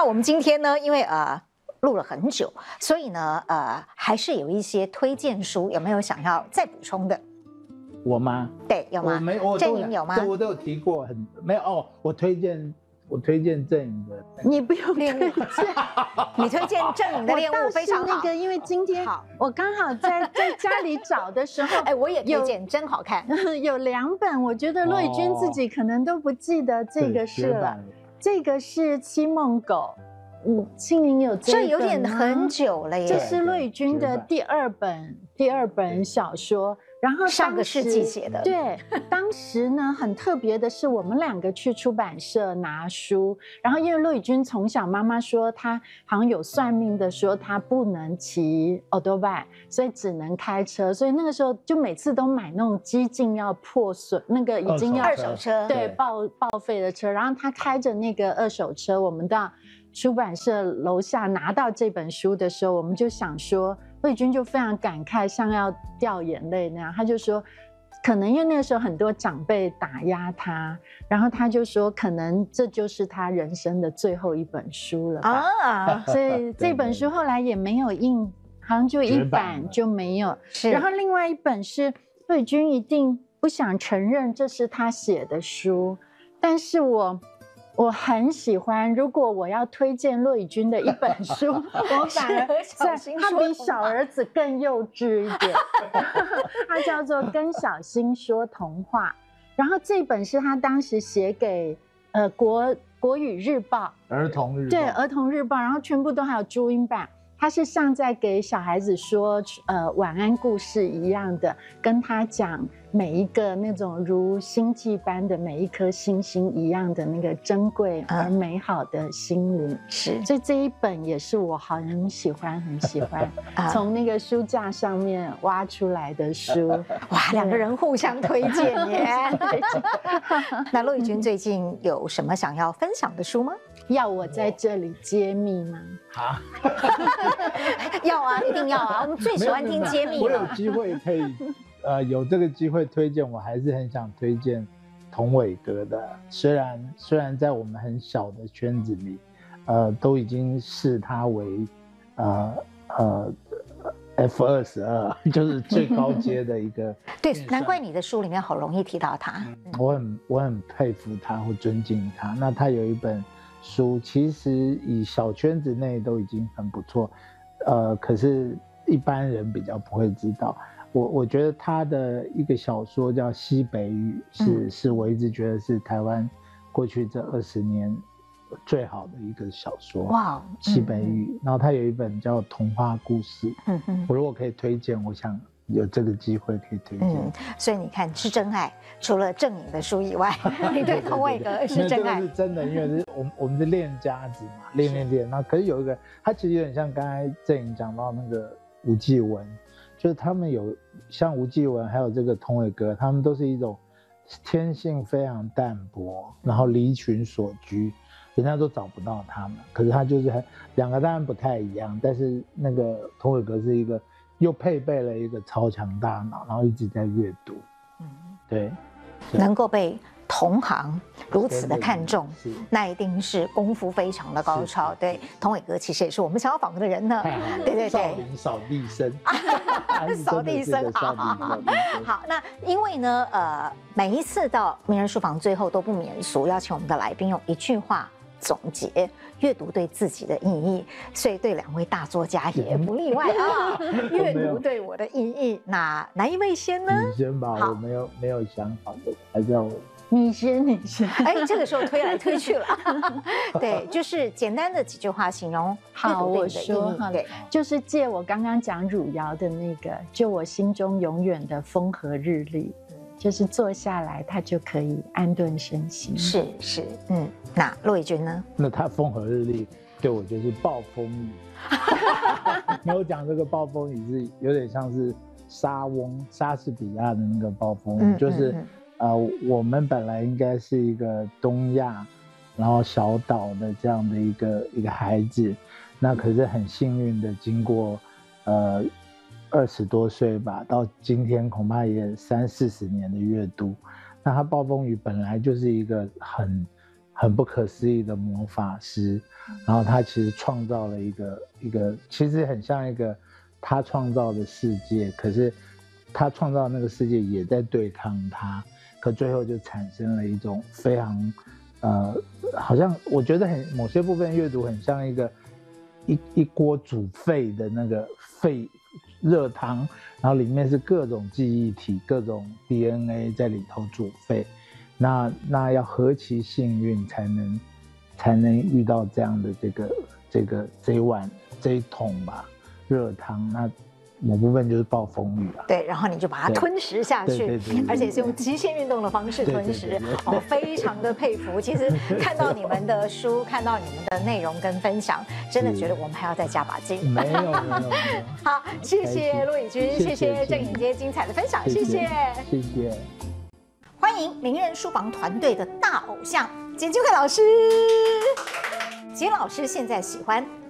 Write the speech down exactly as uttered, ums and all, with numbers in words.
我们今天呢，因为呃录了很久，所以呢呃还是有一些推荐书，有没有想要再补充的？ 我吗？ 对，有吗？ 我没，我郑颖有吗？ 我都有提过，很没有哦。我推荐，我推荐郑颖的。 你不用推荐， 你推荐郑颖的恋物非常好。 那个，因为今天我刚好在在家里找的时候， 哎，我也推荐，真好看。 有两本，我觉得骆以军自己可能都不记得这个是了。这个是《七梦狗》，嗯，庆龄有这这有点很久了耶。 这是骆以军的第二本第二本小说。然后上个世纪写的， 对，当时呢很特别的是，我们两个去出版社拿书，然后因为骆以军从小妈妈说他好像有算命的说他不能骑 Autobike， 所以只能开车，所以那个时候就每次都买那种几近要破损，那个已经要二手车， 对，报报废的车，然后他开着那个二手车，我们到出版社楼下拿到这本书的时候，我们就想说。骆以军就非常感慨，像要掉眼泪那样。他就说，可能因为那个时候很多长辈打压他，然后他就说，可能这就是他人生的最后一本书了吧。啊，所以这本书后来也没有印，好像就一版就没有。然后另外一本是骆以军一定不想承认这是他写的书，但是我。我很喜欢，如果我要推荐骆以军的一本书，我反而在他比小儿子更幼稚一点，他叫做《跟小新说童话》，然后这本是他当时写给呃国国语日报、 儿童日报， 对儿童日报，然后全部都还有注音版。他是像在给小孩子说呃晚安故事一样的，跟他讲每一个那种如星际般的每一颗星星一样的那个珍贵而美好的心灵。是，所以这一本也是我很喜欢很喜欢从那个书架上面挖出来的书。 哇，两个人互相推荐耶。那骆以军最近有什么想要分享的书吗？ 要我在这里揭秘吗？ 好， 要啊，一定要啊！我们最喜欢听揭秘了。 我有机会可以，呃，有这个机会推荐，我还是很想推荐童伟格的。虽然虽然在我们很小的圈子里，呃，都已经视他为，呃呃 F 二十二，就是最高阶的一个。 对，难怪你的书里面好容易提到他。 嗯、我很我很佩服他或尊敬他。那他有一本。书其实以小圈子内都已经很不错，呃，可是一般人比较不会知道。我我觉得他的一个小说叫《西北雨》，是、嗯、是我一直觉得是台湾过去这二十年最好的一个小说。哇，《西北雨》嗯，然后他有一本叫《童话故事》，嗯嗯，我如果可以推荐，我想。有这个机会可以推荐，嗯， 所以你看是真爱。除了郑颖的书以外，你对童伟格是真爱， 这个是真的，因为是我们我们是练家子嘛，练练练。那可是有一个，他其实有点像刚才郑颖讲到那个吴继文，就是他们有像吴继文还有这个童伟格，他们都是一种天性非常淡薄，然后离群所居，人家都找不到他们。可是他就是很两个当然不太一样，但是那个童伟格是一个。又配备了一个超强大脑，然后一直在阅读，嗯，对， 能够被同行如此的看重，那一定是功夫非常的高超。对，童伟格其实也是我们想要访问的人呢。对对对， 少林扫地僧， 扫地僧好。好，那因为呢，呃，每一次到名人书房，最后都不免俗，邀请我们的来宾用一句话。总结阅读对自己的意义，所以对两位大作家也不例外啊。阅读对我的意义，那哪一位先呢？ 你先吧，我没有没有想好的，还是要我。 你先，你先。 哎，这个时候推来推去了。对，就是简单的几句话形容阅读对你的意义。好，对， 就是借我刚刚讲汝窑的那个，就我心中永远的风和日丽。就是坐下来，他就可以安顿身心。 是是，嗯，那骆以军呢？ 那他风和日丽，对我就是暴风雨。没有讲这个暴风雨是有点像是莎翁、莎士比亚的那个暴风雨，嗯、就是、嗯嗯、呃，我们本来应该是一个东亚，然后小岛的这样的一个一个孩子，那可是很幸运的经过呃。二十多岁吧，到今天恐怕也三四十年的阅读。那他暴风雨本来就是一个很很不可思议的魔法师，然后他其实创造了一个一个，其实很像一个他创造的世界，可是他创造的那个世界也在对抗他，可最后就产生了一种非常，呃，好像我觉得很某些部分阅读很像一个一一锅煮沸的那个沸热汤，然后里面是各种记忆体、各种 D N A 在里头煮沸。那那要何其幸运才能才能遇到这样的这个这个这一碗这一桶吧热汤，那某部分就是暴风雨啊。 对，然后你就把它吞食下去， 对对对对对， 而且是用极限运动的方式吞食， 对对对对哦，非常的佩服。其实看到你们的书，看到你们的内容跟分享，真的觉得我们还要再加把劲。 没有没有没有。 好，谢谢陆以军，谢谢郑颖洁精彩的分享，谢谢谢谢。 欢迎名人书房团队的大偶像简金慧老师。简老师现在喜欢